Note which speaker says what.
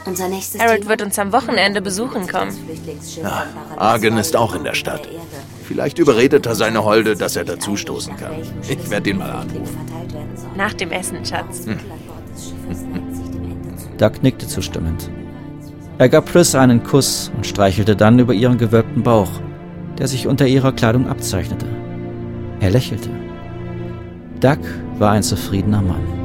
Speaker 1: Harold wird uns am Wochenende besuchen kommen.
Speaker 2: Ja, Argen ist auch in der Stadt. Vielleicht überredet er seine Holde, dass er dazustoßen kann. Ich werde ihn mal anrufen.
Speaker 1: Nach dem Essen, Schatz.
Speaker 3: Doug nickte zustimmend. Er gab Pris einen Kuss und streichelte dann über ihren gewölbten Bauch, der sich unter ihrer Kleidung abzeichnete. Er lächelte. Doug war ein zufriedener Mann.